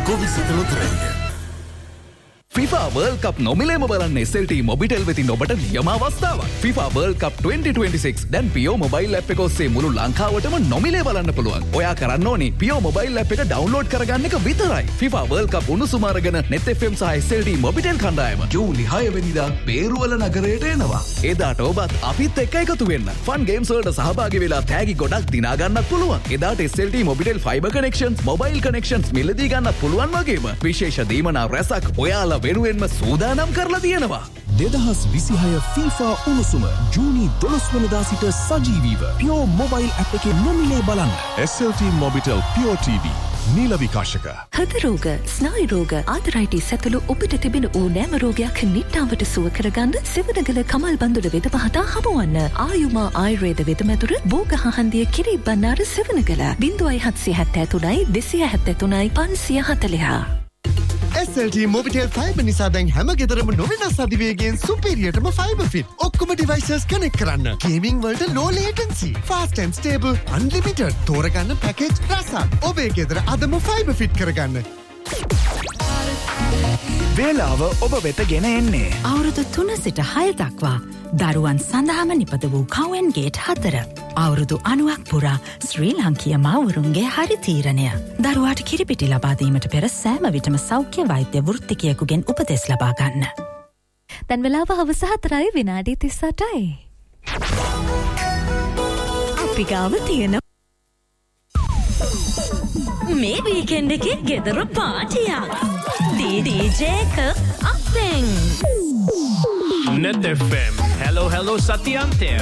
FIFA World Cup නොමිලේම බලන්න SLT Mobitel වෙතින් ඔබට නියම අවස්ථාවක්. FIFA World Cup 2026 දැන් පියෝ මොබයිල් ඇප් එක ඔස්සේ මුළු ලංකාවටම නොමිලේ බලන්න පුළුවන්. ඔයා කරන්න ඕනේ පියෝ මොබයිල් ඇප් එක ඩවුන්ලෝඩ් කරගන්න එක විතරයි. FIFA World Cup උණුසුම අරගෙන net FM සහ SLT මොබිටෙල් කණ්ඩායම ජූනි 6 වෙනිදා බේරුවල නගරයට එනවා. එදාට ඔබත් අපිත් එක්ක එකතු වෙන්න. ෆන් ගේම්ස් වලට සහභාගී වෙලා තෑගි ගොඩක් දිනා ගන්නත් පුළුවන්. එදාට SLT Mobitel fibre connections, mobile connections මිලදී ගන්නත් පුළුවන් වගේම විශේෂ දීමනා රැසක් ඔයාලා වෙනුවෙන්ම සූදානම් කරලා තියෙනවා. 2026 FIFA උණුසුම ජූනි 12 වනදා සිට සජීවීව පියෝ මොබයිල් ඇප් එකේ නොමිලේ බලන්න. SLT මොබිටෙල් පියෝ TV නීල විකාශක. හෘද රෝග, ස්නායු රෝග, ආතරයිටිස් ඇතුළු ඔබට තිබෙන ඕනෑම රෝගයක් නිට්ටාවට සුව කරගන්න සිවනගල කමල් බඳුල වෙද මහතා හමුවන්න. ආයුමා ආයුර්වේද වෙදමැදුර බෝගහහන්දිය කිරි බණ්ණාර සිවනගල 0773 273 540. SLT Mobitel Fiber නිසා දැන් හැම ගෙදරම නොවෙනස් අධිවේගයෙන් සුපිරියටම ෆයිබර් ෆිට. ඔක්කොම ඩිවයිසස් කනෙක්ට් කරන්න. ගේමින් වලට low latency, fast and stable, unlimited. තෝරගන්න පැකේජ් රසක්. ඔබේ ගෙදර අදම ෆයිබර් ෆිට කරගන්න. වේලාව ඔබ වෙත ගෙන එන්නේ. අවුරුදු 3 සිට 6 දක්වා දරුවන් සඳහාම නිපද වූ කවෙන් ගේට් 4. අවුරුදු 90ක් පුරා ශ්‍රී ලාංකීය මව්වරුන්ගේ හරි තීරණය. දරුවාට කිරිපිටි ලබා දීමට පෙර සෑම විටම සෞඛ්‍ය වෛද්‍ය වෘත්තිකයෙකුගෙන් උපදෙස් ලබා ගන්න. දැන් වෙලාව හවස 4 විනාඩි 38යි. අපි ගාව තියෙන මේ වීකෙන්ඩ් එකේ ගෙදර පාටියක්. DJ එක අපෙන්. Net FM. Hello Satyante.